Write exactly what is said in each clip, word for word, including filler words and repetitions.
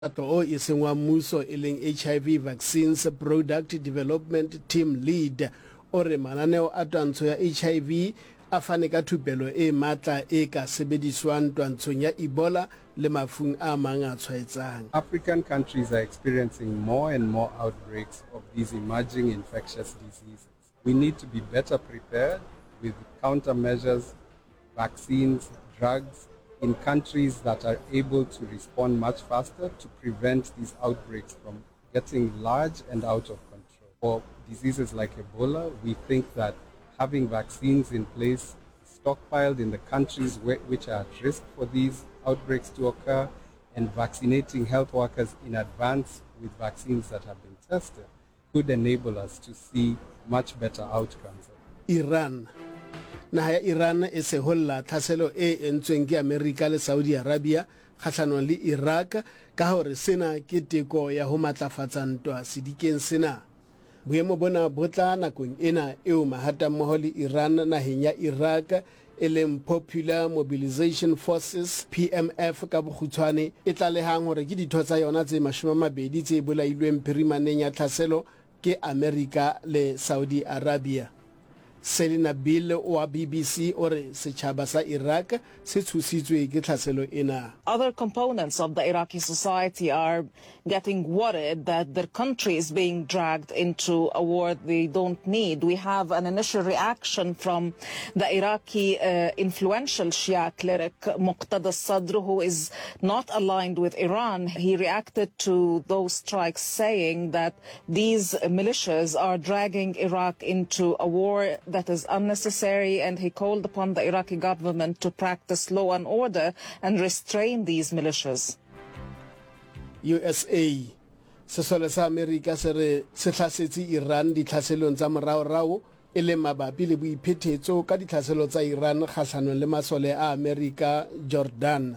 o iseng wa mmuso e leng H I V Vaccines Product Development Team Lead o re mananeo a twantsho ya H I V a fane ka thupelo e matla e ka sebediswang twantshong ya Ebola le mafung a mang a tshwaetsang. African countries are experiencing more and more outbreaks of these emerging infectious diseases. We need to be better prepared with countermeasures, vaccines, drugs, in countries that are able to respond much faster to prevent these outbreaks from getting large and out of control. For diseases like Ebola, we think that having vaccines in place, stockpiled in the countries where, which are at risk for these outbreaks to occur, and vaccinating health workers in advance with vaccines that have been tested could enable us to see much better outcomes. Iran naha ya Iran e se holla tlhaselo e entsweng ke America le Saudi Arabia kgahlanong le Iraq ka hore sena ke teko ya ho matlafatsa ntwa sedikeng sena. Boemo bona botla nakong ena eo mahata mmoho le Iran naheng ya Iraq e leng Popular Mobilization Forces P M F ka bokgutshwane e tlalehang hore ke ditho tsa yona tse mashome tse bolailweng phirimaneng ya tlhaselo ke America le Saudi Arabia. Selina Bill wa B B C ore setjhaba sa Iraq se tshositswe ke tlhaselo ena. Other components of the Iraqi society are getting worried that their country is being dragged into a war they don't need. We have an initial reaction from the Iraqi uh, influential Shia cleric Muqtada Sadr, who is not aligned with Iran. He reacted to those strikes saying that these militias are dragging Iraq into a war that is unnecessary, and he called upon the Iraqi government to practice law and order and restrain these militias. U S A sesole sa America se re se tlhasetse Iran ditlhaselong tsa moraorao e le mabapi le boiphetetso ka ditlhaselo tsa Iran kgahlanong le masole a America Jordan.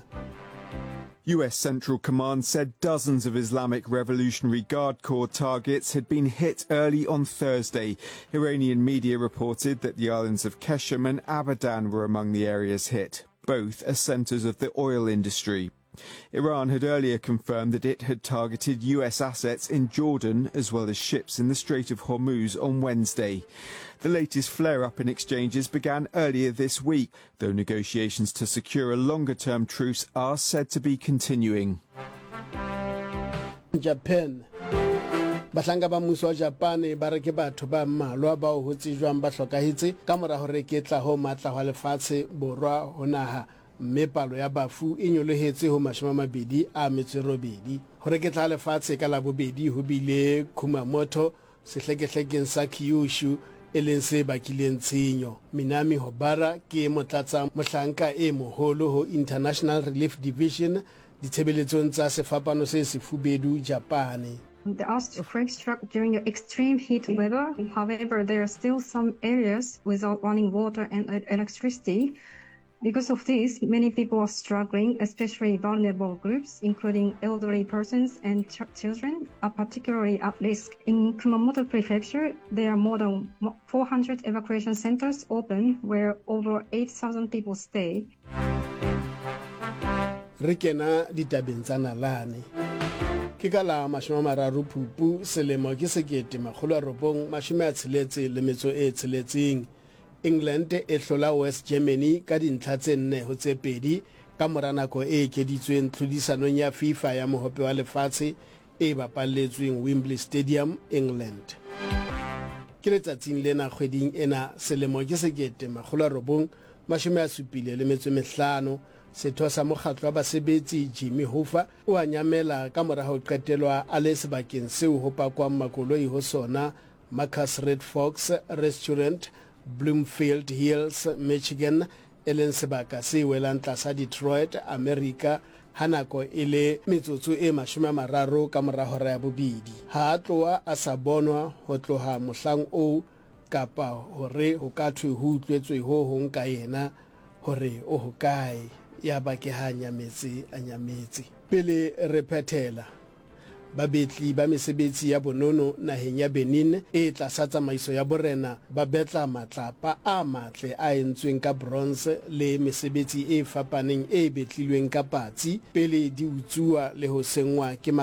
U S Central Command said dozens of Islamic Revolutionary Guard Corps targets had been hit early on Thursday. Iranian media reported that the islands of Qeshm and Abadan were among the areas hit. Both are centres of the oil industry. Iran had earlier confirmed that it had targeted U S assets in Jordan as well as ships in the Strait of Hormuz on Wednesday. The latest flare-up in exchanges began earlier this week, though negotiations to secure a longer-term truce are said to be continuing. Japan Batlanga ba mmuso wa Japan ba re ke batho ba mmalwa ba ho tsejwang ba hlokahetse ka mora ho reketla ho matla wa lefatshe borwa ho naha mme palo ya bafu e nyolohetse ho mashome a metso e robedi. Ho reketla lefatshe ka la bobedi ho bile Kumamoto sehlekehlekeng sa Kyushu e leng se bakileng tshenyo. Minami Hobara ke motlatsa mohlanka e moholo ho International Relief Division ditshebeletsong tsa sefapano se sefubedu Japan. The earthquake struck during extreme heat weather. However, there are still some areas without running water and electricity. Because of this, many people are struggling, especially vulnerable groups, including elderly persons and ch children, are particularly at risk. In Kumamoto Prefecture, there are more than four hundred evacuation centers open where over eight thousand people stay. Rikena ditabeng tsa nalane. Ke ka la mashome a mararo Phupu selemo ke sekete makgolo a robong mashome a tsheletse le metso e tsheletseng. England e hlola West Germany ka dintlha tse nne ho tse pedi ka mora nako e ekeditsweng tlhodisanong ya FIFA ya mohope wa lefatshe e bapalletsweng Wembley Stadium, England. Ke letsatsing lena kgweding ena selemo ke sekete makgolo a robong mashome a supile le metso e mehlano setho sa mokgatlo wa basebetsi Jimmy Hoffa o a nyamela ka mora ho qetelwa a le sebakeng seo ho pakwang makoloi ho sona Marcus Red Fox Restaurant, Bloomfield Hills, Michigan, eleng sebaka se welang tlasa Detroit, America, hanako ile metsotso e mashome a mararo ka mora hora ya bobedi. Ha tloa a sa bonwa ho tloha mohlang o kapa hore ho ka thwe ho utlwetswe ho hong ka yena hore o hokae ya ba ke ha nyametse a nyametse. Pele re phethela babetli ba mesebetsi ya bonono naheng ya Benin e tlasa tsamaiso ya borena ba betla matlapa a matle a entsweng ka bronze le mesebetsi e fapaneng e betlilweng ka patsi pele di utsuwa le ho sengwa ke